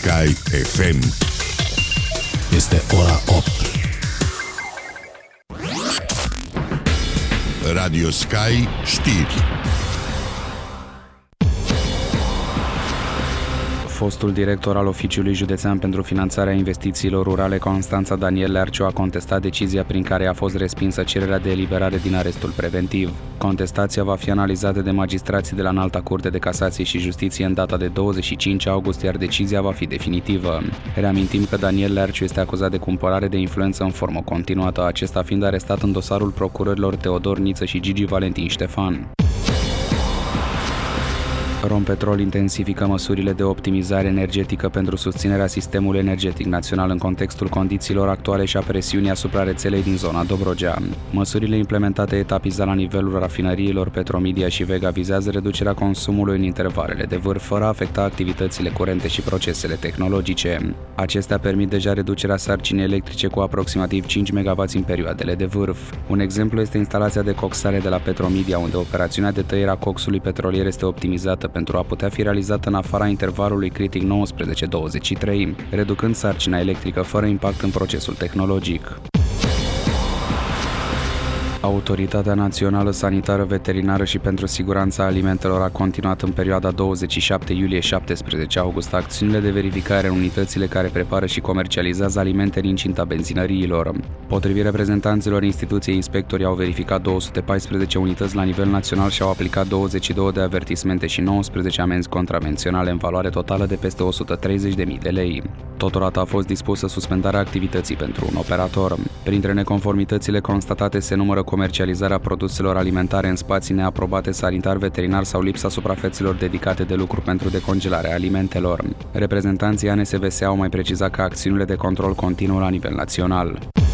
Sky FM. Este ora 8. Radio Sky știri. Fostul director al Oficiului Județean pentru Finanțarea Investițiilor Rurale, Constanța Daniel Lerciu, a contestat decizia prin care a fost respinsă cererea de eliberare din arestul preventiv. Contestația va fi analizată de magistrații de la Înalta Curte de Casație și Justiție în data de 25 august, iar decizia va fi definitivă. Reamintim că Daniel Lerciu este acuzat de cumpărare de influență în formă continuată, acesta fiind arestat în dosarul procurorilor Teodor Niță și Gigi Valentin Ștefan. Rompetrol intensifică măsurile de optimizare energetică pentru susținerea sistemului energetic național în contextul condițiilor actuale și a presiunii asupra rețelei din zona Dobrogea. Măsurile implementate etapizat la nivelul rafinăriilor Petromedia și Vega vizează reducerea consumului în intervalele de vârf, fără a afecta activitățile curente și procesele tehnologice. Acestea permit deja reducerea sarcinii electrice cu aproximativ 5 MW în perioadele de vârf. Un exemplu este instalația de coxare de la Petromedia, unde operațiunea de tăiere a coxului petrolier este optimizată pentru a putea fi realizată în afara intervalului critic 19-23, reducând sarcina electrică fără impact în procesul tehnologic. Autoritatea Națională Sanitară Veterinară și pentru Siguranța Alimentelor a continuat în perioada 27 iulie-17 august acțiunile de verificare în unitățile care prepară și comercializează alimente în incinta benzinăriilor. Potrivit reprezentanților instituției, inspectorii au verificat 214 unități la nivel național și au aplicat 22 de avertismente și 19 amenzi contravenționale în valoare totală de peste 130.000 de lei. Totodată a fost dispusă suspendarea activității pentru un operator. Printre neconformitățile constatate se numără comercializarea produselor alimentare în spații neaprobate sanitar-veterinar sau lipsa suprafețelor dedicate de lucru pentru decongelarea alimentelor. Reprezentanții ANSVS au mai precizat că acțiunile de control continuă la nivel național.